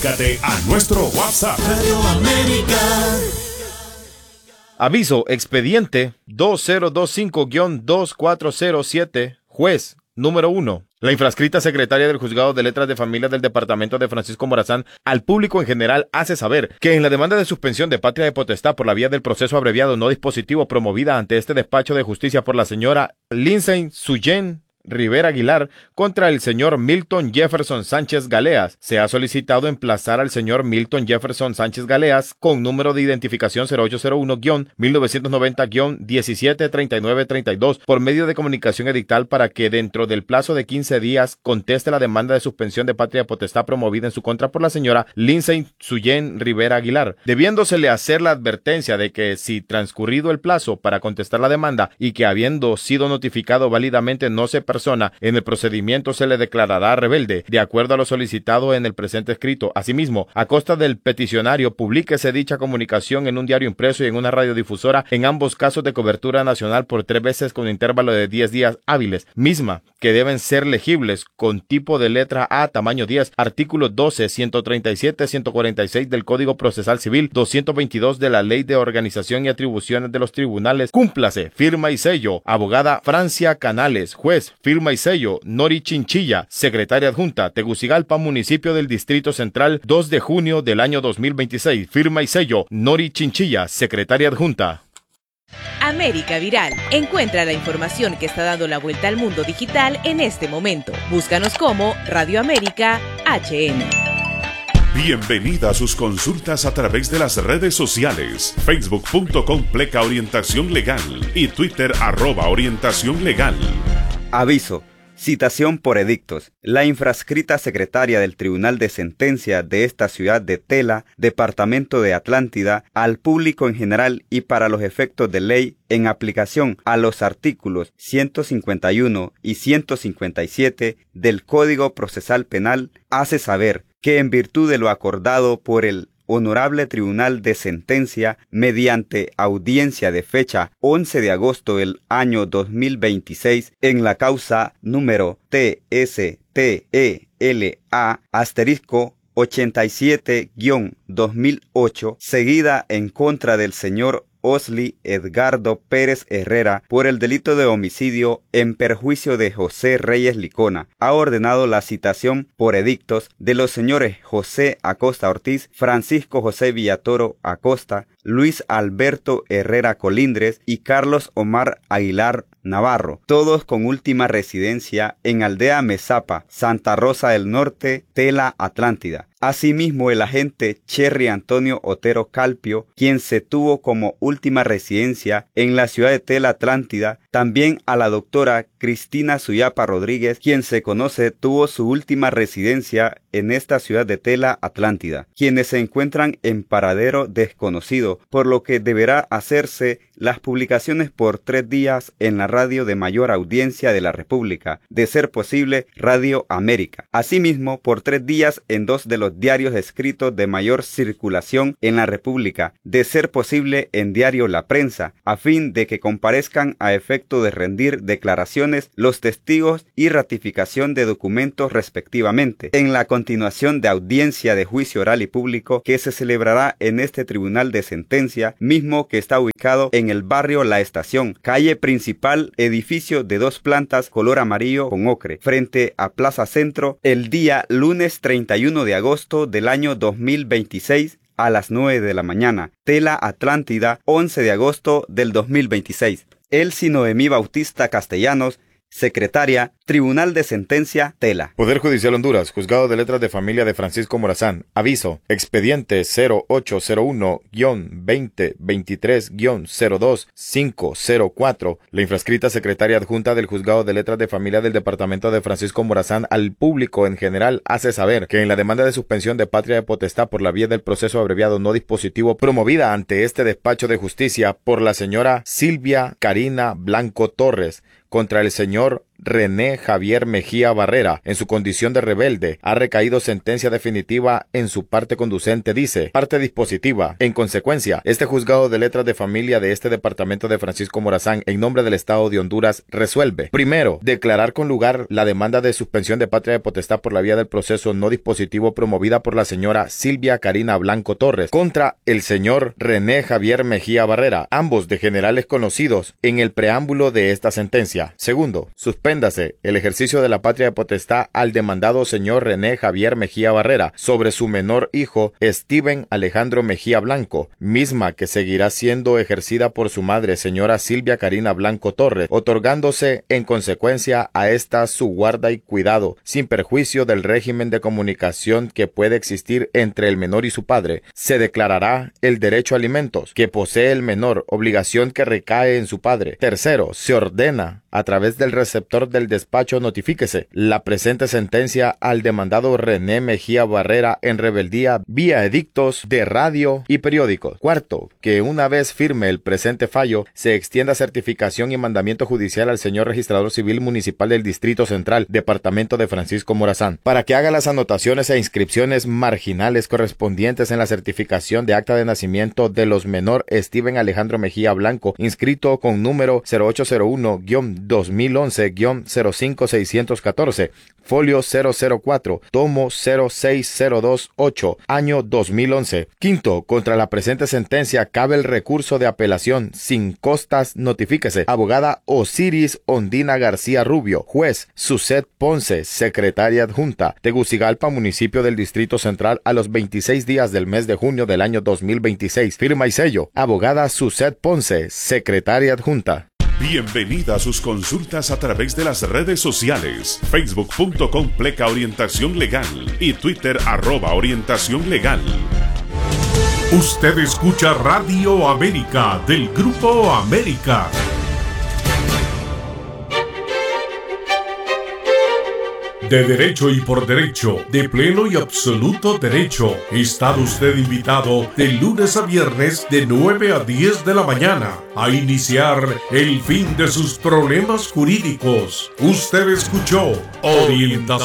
Comunícate a nuestro WhatsApp. Radio América. Aviso, expediente 2025-2407, juez número 1. La infrascrita secretaria del Juzgado de Letras de Familia del Departamento de Francisco Morazán al público en general hace saber que en la demanda de suspensión de patria de potestad por la vía del proceso abreviado no dispositivo promovida ante este despacho de justicia por la señora Lindsay Suyen Rivera Aguilar contra el señor Milton Jefferson Sánchez Galeas, se ha solicitado emplazar al señor Milton Jefferson Sánchez Galeas con número de identificación 0801-1990-173932 por medio de comunicación edictal para que dentro del plazo de 15 días conteste la demanda de suspensión de patria potestad promovida en su contra por la señora Lindsay Suyen Rivera Aguilar, debiéndosele hacer la advertencia de que si transcurrido el plazo para contestar la demanda y que habiendo sido notificado válidamente no se persona en el procedimiento se le declarará rebelde, de acuerdo a lo solicitado en el presente escrito. Asimismo, a costa del peticionario, publíquese dicha comunicación en un diario impreso y en una radiodifusora, en ambos casos de cobertura nacional por 3 veces con intervalo de 10 días hábiles, misma que deben ser legibles con tipo de letra A, tamaño 10, artículos 12, 137, 146 del Código Procesal Civil, 222 de la Ley de Organización y Atribuciones de los Tribunales. Cúmplase, firma y sello, abogada Francia Canales, juez, firma y sello, Nori Chinchilla, secretaria adjunta, Tegucigalpa, municipio del Distrito Central, 2 de junio del año 2026. Firma y sello, Nori Chinchilla, secretaria adjunta. América Viral. Encuentra la información que está dando la vuelta al mundo digital en este momento. Búscanos como Radio América HN. Bienvenida a sus consultas a través de las redes sociales, facebook.com/orientación legal y Twitter @orientación legal. Aviso. Citación por edictos. La infrascrita secretaria del Tribunal de Sentencia de esta ciudad de Tela, departamento de Atlántida, al público en general y para los efectos de ley en aplicación a los artículos 151 y 157 del Código Procesal Penal, hace saber que en virtud de lo acordado por el Honorable Tribunal de Sentencia mediante audiencia de fecha 11 de agosto del año 2026 en la causa número TSTELA*87-2008 seguida en contra del señor Osli Edgardo Pérez Herrera por el delito de homicidio en perjuicio de José Reyes Licona, ha ordenado la citación por edictos de los señores José Acosta Ortiz, Francisco José Villatoro Acosta, Luis Alberto Herrera Colindres y Carlos Omar Aguilar Navarro, todos con última residencia en Aldea Mesapa, Santa Rosa del Norte, Tela, Atlántida. Asimismo, el agente Cherry Antonio Otero Calpio, quien se tuvo como última residencia en la ciudad de Tela, Atlántida, también a la doctora Cristina Suyapa Rodríguez, quien se conoce tuvo su última residencia en esta ciudad de Tela, Atlántida, quienes se encuentran en paradero desconocido, por lo que deberá hacerse las publicaciones por 3 días en la radio de mayor audiencia de la República, de ser posible Radio América. Asimismo, por 3 días en 2 de los diarios escritos de mayor circulación en la República, de ser posible en diario La Prensa, a fin de que comparezcan a efecto de rendir declaraciones los testigos y ratificación de documentos respectivamente, en la continuación de audiencia de juicio oral y público que se celebrará en este Tribunal de Sentencia, mismo que está ubicado en el barrio La Estación, calle principal, edificio de 2 plantas, color amarillo con ocre, frente a Plaza Centro, el día lunes 31 de agosto del año 2026 a las 9 de la mañana. Tela, Atlántida, 11 de agosto del 2026. Elsie Noemí Bautista Castellanos, secretaria, Tribunal de Sentencia, Tela. Poder Judicial Honduras, Juzgado de Letras de Familia de Francisco Morazán. Aviso, expediente 0801-2023-02504. La infrascrita secretaria adjunta del Juzgado de Letras de Familia del Departamento de Francisco Morazán al público en general hace saber que en la demanda de suspensión de patria de potestad por la vía del proceso abreviado no dispositivo promovida ante este despacho de justicia por la señora Silvia Karina Blanco Torres contra el señor René Javier Mejía Barrera, en su condición de rebelde, ha recaído sentencia definitiva en su parte conducente, dice. Parte dispositiva. En consecuencia, este juzgado de letras de familia de este departamento de Francisco Morazán, en nombre del Estado de Honduras, resuelve. Primero, declarar con lugar la demanda de suspensión de patria de potestad por la vía del proceso no dispositivo promovida por la señora Silvia Karina Blanco Torres contra el señor René Javier Mejía Barrera, ambos de generales conocidos en el preámbulo de esta sentencia. Segundo, suspéndase el ejercicio de la patria de potestad al demandado señor René Javier Mejía Barrera sobre su menor hijo Steven Alejandro Mejía Blanco, misma que seguirá siendo ejercida por su madre señora Silvia Karina Blanco Torres, otorgándose en consecuencia a esta su guarda y cuidado, sin perjuicio del régimen de comunicación que puede existir entre el menor y su padre. Se declarará el derecho a alimentos que posee el menor, obligación que recae en su padre. Tercero, se ordena a través del receptor del despacho notifíquese la presente sentencia al demandado René Mejía Barrera en rebeldía vía edictos de radio y periódicos. Cuarto, que una vez firme el presente fallo, se extienda certificación y mandamiento judicial al señor registrador civil municipal del Distrito Central, departamento de Francisco Morazán, para que haga las anotaciones e inscripciones marginales correspondientes en la certificación de acta de nacimiento de los menor Steven Alejandro Mejía Blanco, inscrito con número 0801-2011-05614, folio 004, tomo 06028, año 2011. Quinto, contra la presente sentencia cabe el recurso de apelación sin costas, notifíquese. Abogada Osiris Ondina García Rubio, juez Suset Ponce, secretaria adjunta, Tegucigalpa, municipio del Distrito Central, a los 26 días del mes de junio del año 2026. Firma y sello, abogada Suset Ponce, secretaria adjunta. Bienvenida a sus consultas a través de las redes sociales, facebook.com/orientación legal y Twitter @orientación legal. Usted escucha Radio América del Grupo América. De derecho y por derecho, de pleno y absoluto derecho. Está usted invitado de lunes a viernes de 9 a 10 de la mañana a iniciar el fin de sus problemas jurídicos. Usted escuchó Orientación